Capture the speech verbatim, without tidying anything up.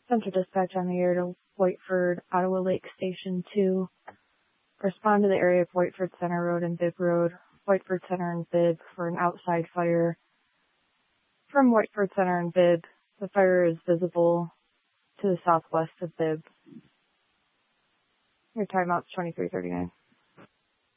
Center dispatch on the air to Whiteford, Ottawa Lake Station two. Respond to the area of Whiteford Center Road and Bibb Road, Whiteford Center and Bibb for an outside fire. From Whiteford Center and Bibb, the fire is visible to the southwest of Bibb. Your timeout's twenty-three thirty-nine.